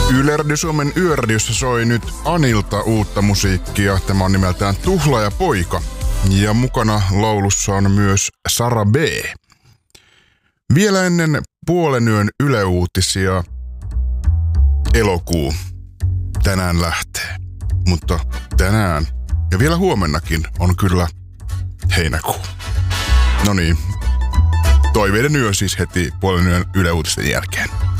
Ylerädy Suomen yöradiossa soi nyt Anilta uutta musiikkia. Tämä on nimeltään Tuhlaaja poika. Ja mukana laulussa on myös Sara B. Vielä ennen puolen yön Yle-uutisia elokuu tänään lähtee. Mutta tänään ja vielä huomennakin on kyllä heinäkuu. No niin, toiveiden yö siis heti puolen yön Yle-uutisten jälkeen.